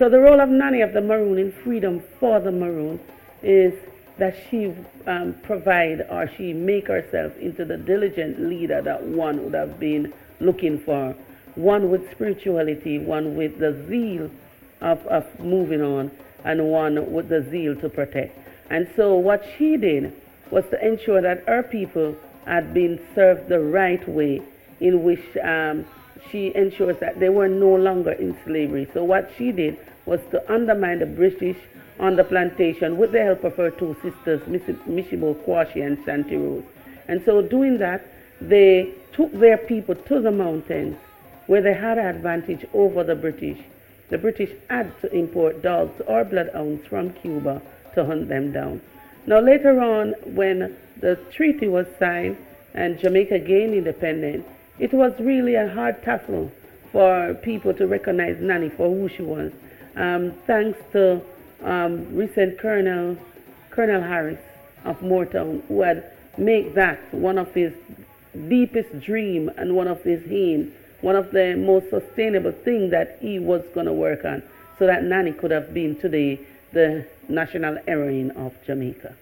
So the role of Nanny of the Maroon in Freedom for the Maroon is that she provide or she make herself into the diligent leader that one would have been looking for. One with spirituality, one with the zeal of moving on, and one with the zeal to protect. And so what she did was to ensure that her people had been served the right way, in which she ensures that they were no longer in slavery. So what she did was to undermine the British on the plantation with the help of her two sisters, Mishibo Kwashi and Shanti Rose. And so doing that, they took their people to the mountains where they had an advantage over the British. The British had to import dogs or bloodhounds from Cuba to hunt them down. Now later on, when the treaty was signed and Jamaica gained independence, it was really a hard tussle for people to recognize Nanny for who she was. Thanks to recent Colonel Harris of Moortown, who had made that one of his deepest dream and one of his aim, one of the most sustainable things that he was going to work on, so that Nanny could have been today the national heroine of Jamaica.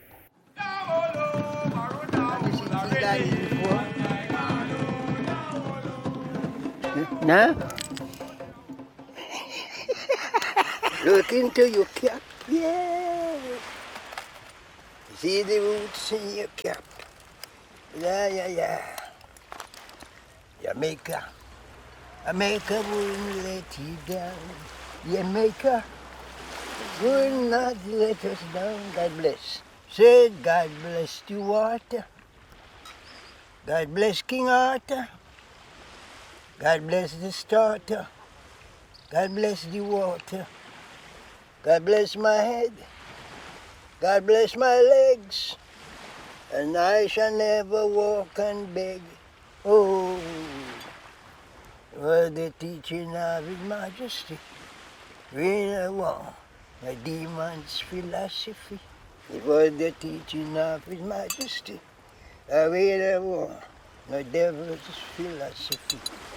No? Look into your cap. Yeah. See the roots in your cap. Yeah. Jamaica. Jamaica wouldn't let you down. Jamaica will not let us down. God bless. Say, God bless the water. God bless King Arthur. God bless the starter. God bless the water. God bless my head. God bless my legs. And I shall never walk and beg. Oh, was the teaching of His Majesty. We don't want a demon's philosophy. It was the teaching of His Majesty. We don't want a devil's philosophy.